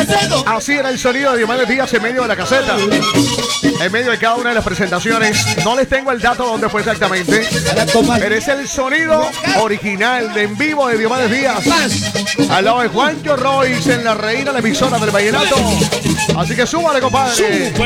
Así era el sonido de Diomedes Díaz en medio de la caseta. En medio de cada una de las presentaciones. No les tengo el dato donde fue exactamente, pero es el sonido original de en vivo de Diomedes Díaz al lado de Juancho Royce en la reina, la emisora del vallenato. Así que súbale, compadre.